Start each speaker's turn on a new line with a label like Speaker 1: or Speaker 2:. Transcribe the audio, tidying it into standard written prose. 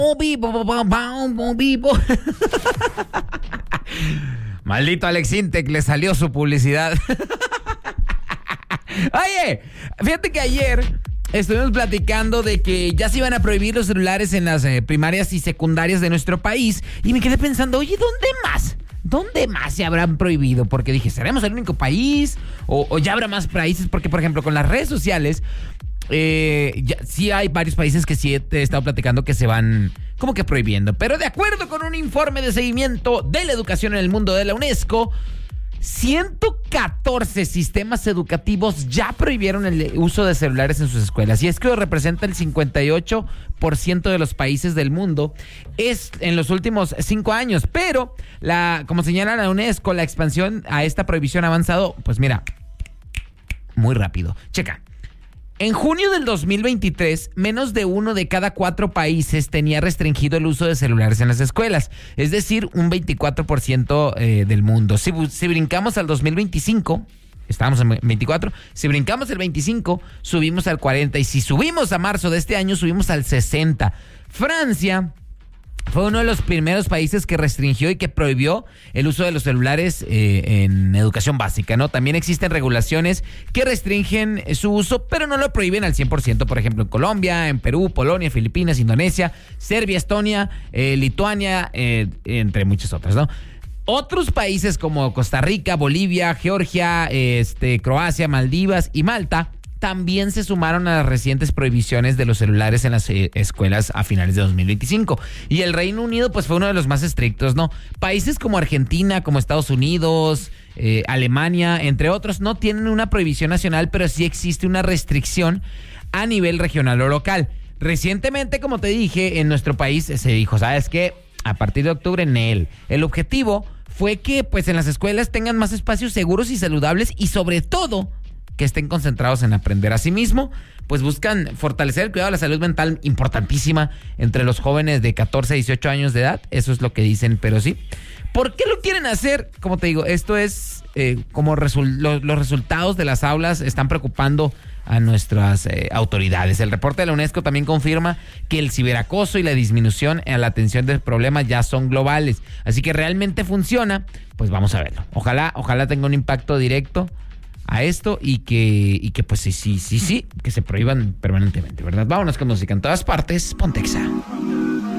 Speaker 1: Maldito Alex Intec, le salió su publicidad. Oye, fíjate que ayer estuvimos platicando de que ya se iban a prohibir los celulares en las primarias y secundarias de nuestro país. Y me quedé pensando, oye, ¿dónde más? ¿Dónde más se habrán prohibido? Porque dije, ¿seremos el único país? ¿O ya habrá más países? Porque, por ejemplo, con las redes sociales, sí hay varios países que sí he estado platicando que se van como que prohibiendo. Pero de acuerdo con un informe de seguimiento de la educación en el mundo de la UNESCO, 114 sistemas educativos ya prohibieron el uso de celulares en sus escuelas. Y es que representa el 58% de los países del mundo es en los últimos 5 años. Pero, como señala la UNESCO, la expansión a esta prohibición ha avanzado, pues mira, muy rápido. Checa. En junio del 2023, menos de 1 de cada 4 países tenía restringido el uso de celulares en las escuelas, es decir, un 24% del mundo. Si brincamos al 2025, estábamos en 24, si brincamos el 25, subimos al 40, y si subimos a marzo de este año, subimos al 60. Francia fue uno de los primeros países que restringió y que prohibió el uso de los celulares en educación básica, ¿no? También existen regulaciones que restringen su uso, pero no lo prohíben al 100%. Por ejemplo, en Colombia, en Perú, Polonia, Filipinas, Indonesia, Serbia, Estonia, Lituania, entre muchos otros, ¿no? Otros países como Costa Rica, Bolivia, Georgia, Croacia, Maldivas y Malta también se sumaron a las recientes prohibiciones de los celulares en las escuelas a finales de 2025. Y el Reino Unido, pues, fue uno de los más estrictos, ¿no? Países como Argentina, como Estados Unidos, Alemania, entre otros, no tienen una prohibición nacional, pero sí existe una restricción a nivel regional o local. Recientemente, como te dije, en nuestro país se dijo, ¿sabes qué? A partir de octubre, el objetivo fue que, pues, en las escuelas tengan más espacios seguros y saludables y, sobre todo, que estén concentrados en aprender. Asimismo, pues buscan fortalecer el cuidado de la salud mental, importantísima entre los jóvenes de 14 a 18 años de edad. Eso es lo que dicen, pero sí. ¿Por qué lo quieren hacer? Como te digo, esto es como los resultados de las aulas están preocupando a nuestras autoridades. El reporte de la UNESCO también confirma que el ciberacoso y la disminución en la atención del problema ya son globales. Así que realmente funciona, pues vamos a verlo. Ojalá tenga un impacto directo a esto y que pues sí, que se prohíban permanentemente, ¿verdad? Vámonos con música en todas partes. Ponte Exa.